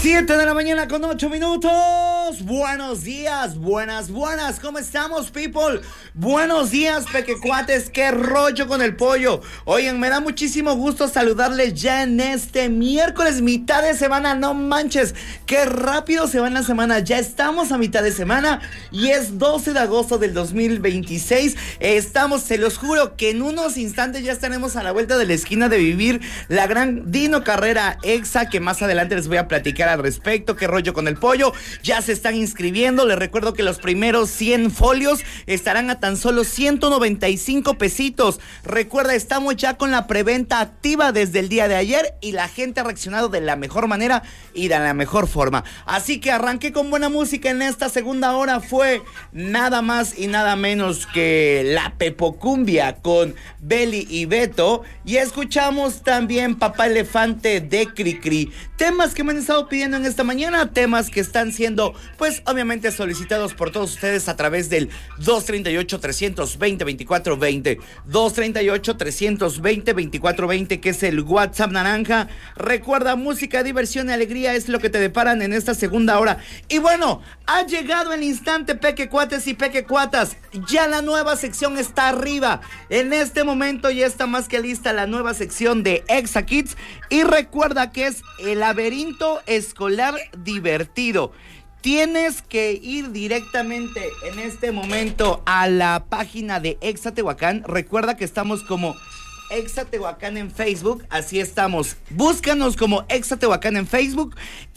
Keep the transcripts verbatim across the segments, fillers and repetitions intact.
siete de la mañana con ocho minutos. Buenos días, buenas, buenas. ¿Cómo estamos, people? Buenos días, pequecuates. ¿Qué rollo con el pollo? Oigan, me da muchísimo gusto saludarles ya en este miércoles, mitad de semana. No manches, qué rápido se va en la semana. Ya estamos a mitad de semana y es doce de agosto del dos mil veintiséis. Estamos, se los juro, que en unos instantes ya estaremos a la vuelta de la esquina de vivir la gran Dino Carrera Exa, que más adelante les voy a platicar al respecto. Qué rollo con el pollo. Ya se están inscribiendo. Les recuerdo que los primeros cien folios estarán a tan solo ciento noventa y cinco pesitos. Recuerda, estamos ya con la preventa activa desde el día de ayer y la gente ha reaccionado de la mejor manera y de la mejor forma. Así que arranqué con buena música en esta segunda hora. Fue nada más y nada menos que la Pepocumbia con Beli y Beto. Y escuchamos también Papá Elefante de Cricri. Temas que me han estado pidiendo en esta mañana, temas que están siendo, pues, obviamente solicitados por todos ustedes a través del dos treinta y ocho, trescientos veinte, veinticuatro veinte, dos treinta y ocho, trescientos veinte, veinticuatro veinte, que es el WhatsApp naranja. Recuerda, música, diversión y alegría es lo que te deparan en esta segunda hora. Y bueno, ha llegado el instante, pequecuates y pequecuatas. Ya la nueva sección está arriba. En este momento ya está más que lista la nueva sección de Exa Kids. Y recuerda que es el laberinto escolar divertido. Tienes que ir directamente en este momento a la página de Exa Tehuacán. Recuerda que estamos como Exa Tehuacán en Facebook, así estamos. Búscanos como Exa Tehuacán en Facebook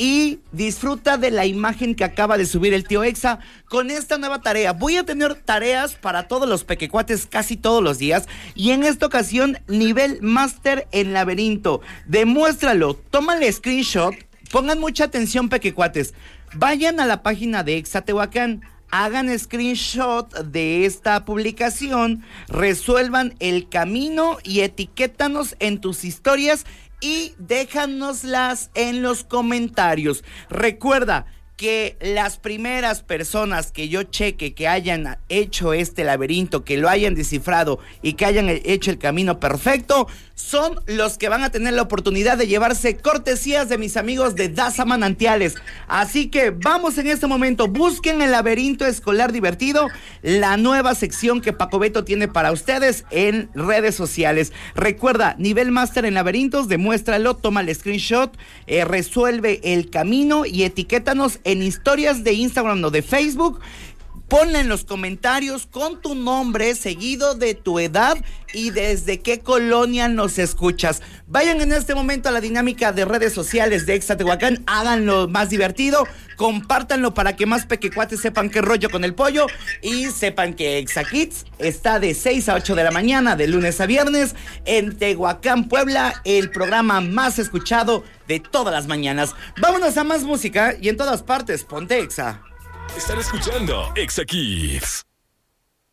y disfruta de la imagen que acaba de subir el tío Exa con esta nueva tarea. Voy a tener tareas para todos los pequecuates casi todos los días y en esta ocasión nivel máster en laberinto. Demuéstralo, tómale screenshot, pongan mucha atención, pequecuates. Vayan a la página de Exa Tehuacán, hagan screenshot de esta publicación, resuelvan el camino y etiquétanos en tus historias y déjanoslas en los comentarios. Recuerda que las primeras personas que yo cheque que hayan hecho este laberinto, que lo hayan descifrado y que hayan hecho el camino perfecto, son los que van a tener la oportunidad de llevarse cortesías de mis amigos de Daza Manantiales. Así que vamos en este momento, busquen el laberinto escolar divertido, la nueva sección que Paco Beto tiene para ustedes en redes sociales. Recuerda, nivel máster en laberintos, demuéstralo, toma el screenshot, eh, resuelve el camino y etiquétanos en historias de Instagram o de Facebook. Ponle en los comentarios con tu nombre, seguido de tu edad y desde qué colonia nos escuchas. Vayan en este momento a la dinámica de redes sociales de Exa Tehuacán, háganlo más divertido, compártanlo para que más pequecuates sepan qué rollo con el pollo y sepan que Exa Kids está de seis a ocho de la mañana, de lunes a viernes, en Tehuacán, Puebla, el programa más escuchado de todas las mañanas. Vámonos a más música y en todas partes, ponte Exa. Están escuchando Exa Kids.